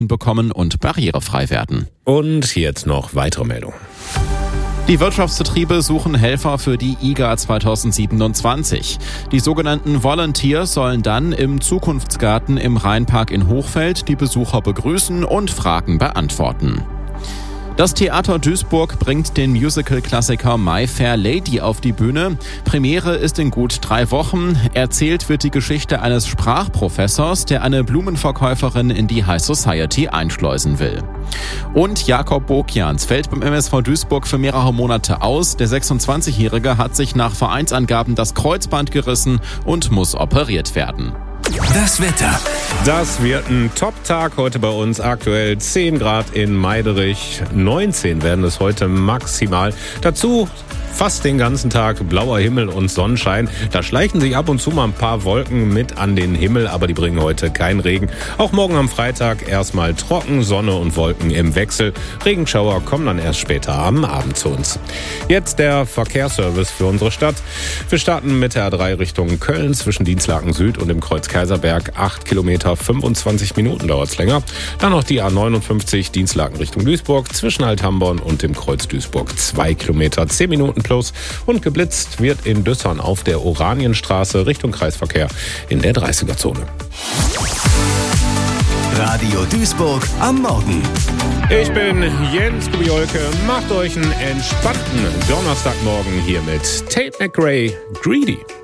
bekommen und barrierefrei werden. Und jetzt noch weitere Meldungen. Die Wirtschaftsbetriebe suchen Helfer für die IGA 2027. Die sogenannten Volunteers sollen dann im Zukunftsgarten im Rheinpark in Hochfeld die Besucher begrüßen und Fragen beantworten. Das Theater Duisburg bringt den Musical-Klassiker My Fair Lady auf die Bühne. Premiere ist in gut 3 Wochen. Erzählt wird die Geschichte eines Sprachprofessors, der eine Blumenverkäuferin in die High Society einschleusen will. Und Jakob Bokians fällt beim MSV Duisburg für mehrere Monate aus. Der 26-Jährige hat sich nach Vereinsangaben das Kreuzband gerissen und muss operiert werden. Das Wetter. Das wird ein Top-Tag heute bei uns. Aktuell 10 Grad in Meiderich. 19 werden es heute maximal. Dazu fast den ganzen Tag blauer Himmel und Sonnenschein. Da schleichen sich ab und zu mal ein paar Wolken mit an den Himmel, aber die bringen heute keinen Regen. Auch morgen am Freitag erstmal trocken, Sonne und Wolken im Wechsel. Regenschauer kommen dann erst später am Abend zu uns. Jetzt der Verkehrsservice für unsere Stadt. Wir starten mit der A3 Richtung Köln zwischen Dienstlaken Süd und dem Kreuz Kaiserberg. 8 Kilometer, 25 Minuten dauert's länger. Dann noch die A59 Dienstlaken Richtung Duisburg zwischen Althamborn und dem Kreuz Duisburg. 2 Kilometer, 10 Minuten plus. Und geblitzt wird in Düssern auf der Oranienstraße Richtung Kreisverkehr in der 30er-Zone. Radio Duisburg am Morgen. Ich bin Jens Kubiolke. Macht euch einen entspannten Donnerstagmorgen hier mit Tate McRae, Greedy.